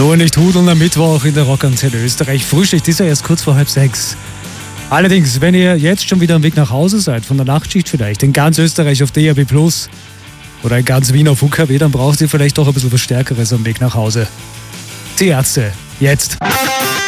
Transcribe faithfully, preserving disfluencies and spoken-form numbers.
Nur nicht hudeln am Mittwoch in der Rockantenne Österreich. Frühstück ist ja erst kurz vor halb sechs. Allerdings, wenn ihr jetzt schon wieder am Weg nach Hause seid, von der Nachtschicht vielleicht, in ganz Österreich auf D A B Plus oder in ganz Wien auf U K W, dann braucht ihr vielleicht doch ein bisschen was Stärkeres am Weg nach Hause. Die Ärzte, jetzt.